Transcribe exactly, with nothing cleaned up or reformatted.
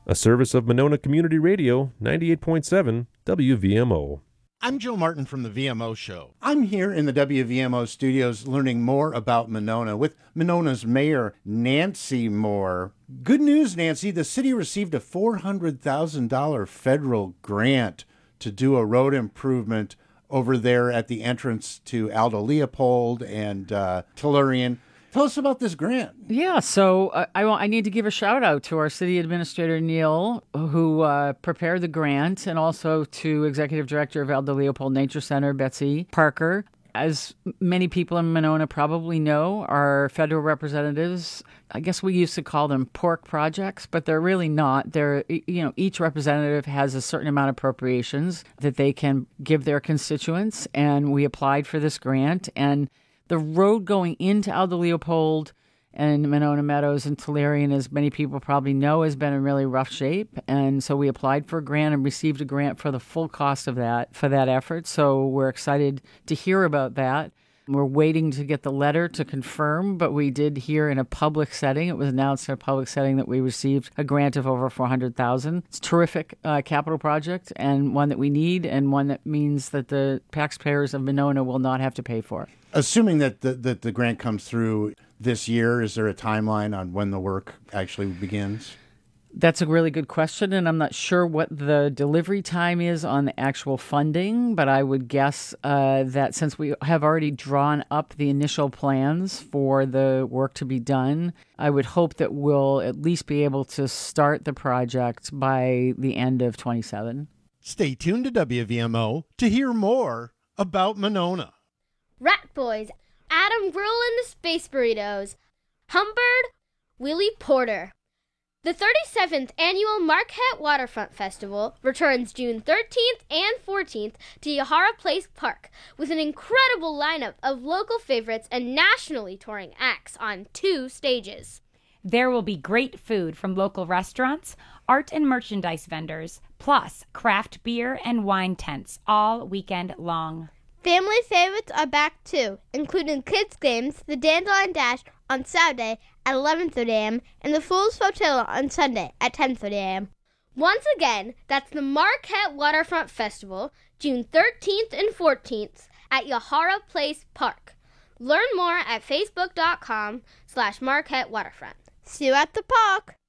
a service of Monona Community Radio, ninety-eight point seven W V M O. I'm Joe Martin from the V M O Show. I'm here in the W V M O studios learning more about Monona with Monona's mayor, Nancy Moore. Good news, Nancy. The city received a four hundred thousand dollars federal grant to do a road improvement over there at the entrance to Aldo Leopold and uh, Tellurian. Tell us about this grant. Yeah, so uh, I, I need to give a shout out to our city administrator, Neil, who uh, prepared the grant, and also to Executive Director of Aldo Leopold Nature Center, Betsy Parker. As many people in Monona probably know, our federal representatives, I guess we used to call them pork projects, but they're really not. They're, you know, each representative has a certain amount of appropriations that they can give their constituents, and we applied for this grant, and the road going into Aldo Leopold and Monona Meadows and Tellurian, as many people probably know, has been in really rough shape. And so we applied for a grant and received a grant for the full cost of that, for that effort. So we're excited to hear about that. We're waiting to get the letter to confirm, but we did hear in a public setting, it was announced in a public setting that we received a grant of over four hundred thousand dollars. It's a terrific uh, capital project, and one that we need, and one that means that the taxpayers of Monona will not have to pay for. Assuming that the, that the grant comes through this year, is there a timeline on when the work actually begins? That's a really good question, and I'm not sure what the delivery time is on the actual funding, but I would guess uh, that since we have already drawn up the initial plans for the work to be done, I would hope that we'll at least be able to start the project by the end of twenty-seven. Stay tuned to W V M O to hear more about Monona. Rat Boys, Adam Gruel and the Space Burritos, Humbird, Willie Porter. The thirty-seventh Annual Marquette Waterfront Festival returns June thirteenth and fourteenth to Yahara Place Park with an incredible lineup of local favorites and nationally touring acts on two stages. There will be great food from local restaurants, art and merchandise vendors, plus craft beer and wine tents all weekend long. Family favorites are back too, including kids' games, the Dandelion Dash on Saturday at eleven thirty a.m. and the Fool's Flotilla on Sunday at ten thirty a.m. Once again, that's the Marquette Waterfront Festival, June thirteenth and fourteenth at Yahara Place Park. Learn more at facebook.com slash Marquette Waterfront. See you at the park!